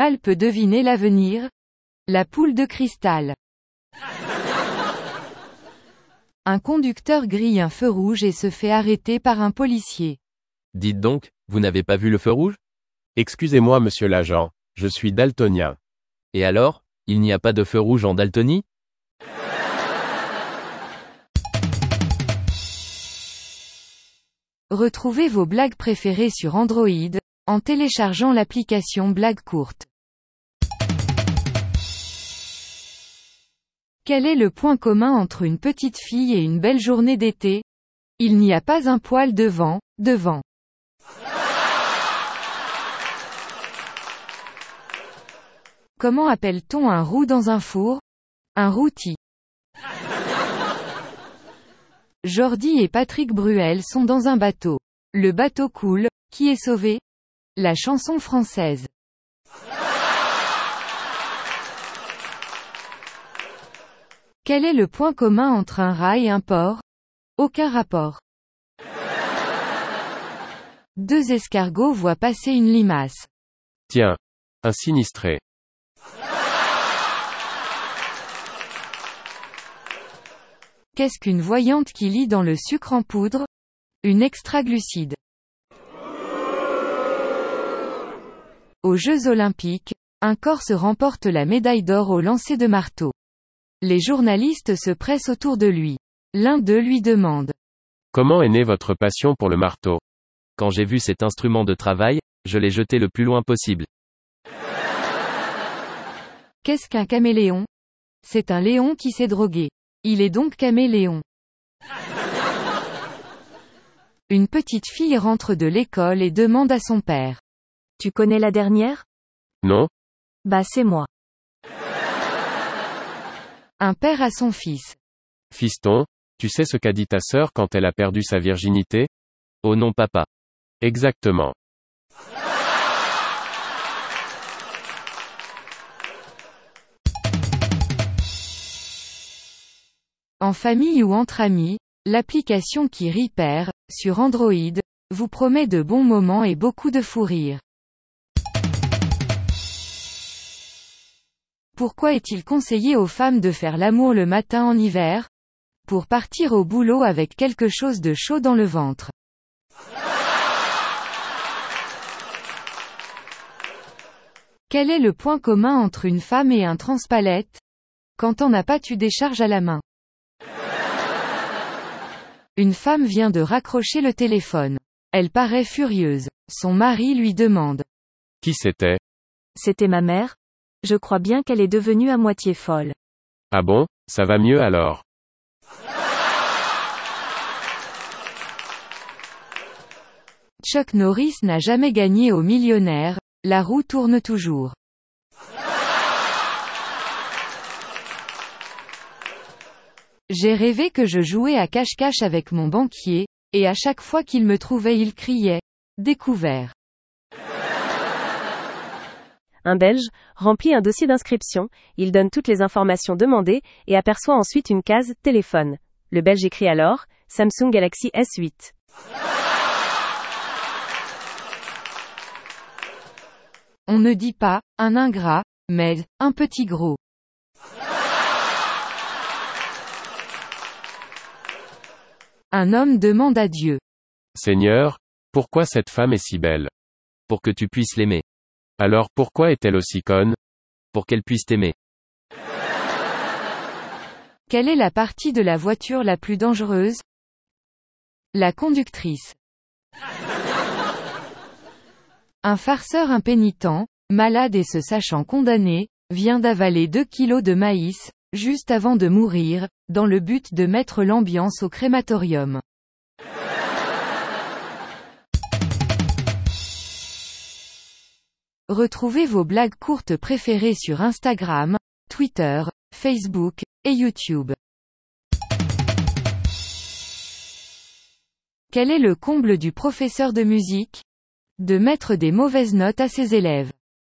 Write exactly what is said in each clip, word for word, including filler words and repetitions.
cheval peut deviner l'avenir? La poule de cristal. Un conducteur grille un feu rouge et se fait arrêter par un policier. Dites donc, vous n'avez pas vu le feu rouge? Excusez-moi monsieur l'agent, je suis daltonien. Et alors, il n'y a pas de feu rouge en Daltonie? Retrouvez vos blagues préférées sur Android, en téléchargeant l'application Blagues courtes. Quel est le point commun entre une petite fille et une belle journée d'été? Il n'y a pas un poil de vent, devant. Comment appelle-t-on un roux dans un four? Un rôti. Jordi et Patrick Bruel sont dans un bateau. Le bateau coule, qui est sauvé? La chanson française. Quel est le point commun entre un rat et un porc? Aucun rapport. Deux escargots voient passer une limace. Tiens, un sinistré. Qu'est-ce qu'une voyante qui lit dans le sucre en poudre? Une extraglucide. Aux Jeux Olympiques, un Corse remporte la médaille d'or au lancer de marteau. Les journalistes se pressent autour de lui. L'un d'eux lui demande. Comment est née votre passion pour le marteau? Quand j'ai vu cet instrument de travail, je l'ai jeté le plus loin possible. Qu'est-ce qu'un caméléon? C'est un léon qui s'est drogué. Il est donc caméléon. Une petite fille rentre de l'école et demande à son père. Tu connais la dernière? Non? Bah c'est moi. Un père à son fils. Fiston, tu sais ce qu'a dit ta sœur quand elle a perdu sa virginité? Oh non papa. Exactement. En famille ou entre amis, l'application qui rit perd, sur Android, vous promet de bons moments et beaucoup de fou rire. Pourquoi est-il conseillé aux femmes de faire l'amour le matin en hiver? Pour partir au boulot avec quelque chose de chaud dans le ventre. Quel est le point commun entre une femme et un transpalette? Quand on n'a pas tu décharges à la main. Une femme vient de raccrocher le téléphone. Elle paraît furieuse. Son mari lui demande. Qui c'était? C'était ma mère. Je crois bien qu'elle est devenue à moitié folle. Ah bon, ça va mieux alors. Chuck Norris n'a jamais gagné au millionnaire, la roue tourne toujours. J'ai rêvé que je jouais à cache-cache avec mon banquier, et à chaque fois qu'il me trouvait il criait « Découvert ». Un Belge remplit un dossier d'inscription, il donne toutes les informations demandées, et aperçoit ensuite une case « Téléphone ». Le Belge écrit alors « Samsung Galaxy S huit ». On ne dit pas « un ingrat », mais « un petit gros ». Un homme demande à Dieu. Seigneur, pourquoi cette femme est si belle? Pour que tu puisses l'aimer. Alors pourquoi est-elle aussi conne? Pour qu'elle puisse t'aimer. Quelle est la partie de la voiture la plus dangereuse? La conductrice. Un farceur impénitent, malade et se sachant condamné, vient d'avaler deux kilos de maïs, juste avant de mourir, dans le but de mettre l'ambiance au crématorium. Retrouvez vos blagues courtes préférées sur Instagram, Twitter, Facebook, et YouTube. Quel est le comble du professeur de musique? De mettre des mauvaises notes à ses élèves.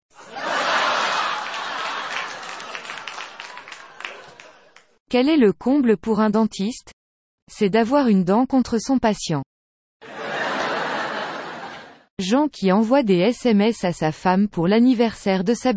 Quel est le comble pour un dentiste? C'est d'avoir une dent contre son patient. Jean qui envoie des S M S à sa femme pour l'anniversaire de sa